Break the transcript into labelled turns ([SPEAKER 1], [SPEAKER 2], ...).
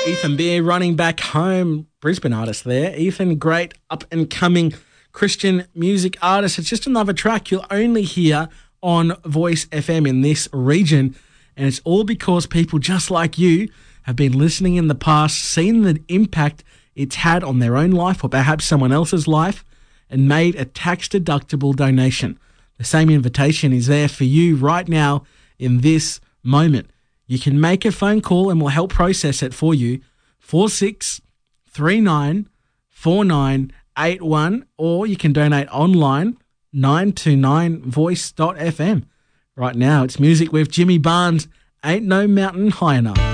[SPEAKER 1] Ethan Beer running back home, Brisbane artist there. Ethan, great up-and-coming Christian music artist. It's just another track you'll only hear on Voice FM in this region, and it's all because people just like you have been listening in the past, seen the impact it's had on their own life or perhaps someone else's life, and made a tax-deductible donation. The same invitation is there for you right now in this moment. You can make a phone call and we'll help process it for you. 46394981, or you can donate online, 929voice.fm. Right now, it's music with Jimmy Barnes, Ain't No Mountain High Enough.